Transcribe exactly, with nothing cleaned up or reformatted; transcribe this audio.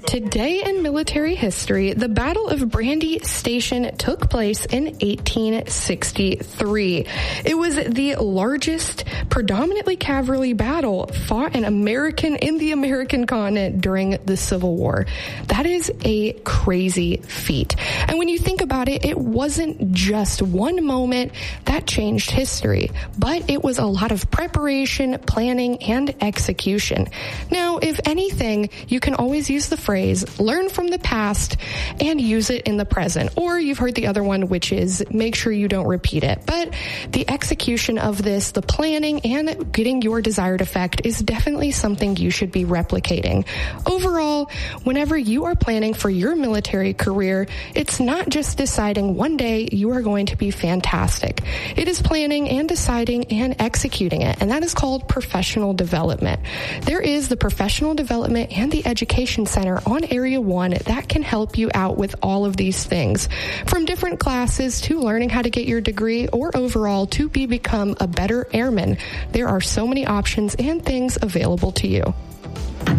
Today in military history, the Battle of Brandy Station took place in eighteen sixty-three. It was the largest, predominantly cavalry battle fought in American in the American continent during the Civil War. That is a crazy feat. And when you think about it, it wasn't just one moment that changed history, but it was a lot of preparation, planning, and execution. Now, if anything, you can always use the phrase learn from the past and use it in the present. Or you've heard the other one, which is make sure you don't repeat it. But the execution of this, the planning and getting your desired effect is definitely something you should be replicating. Overall, whenever you are planning for your military career, it's not just deciding one day you are going to be fantastic. It is planning and deciding and executing it, and that is called professional development. There is the Professional Development and the Education Center on Area one that can help you out with all of these things, from different classes to learning how to get your degree or overall to be become a better airman. There are so many options and things available to you.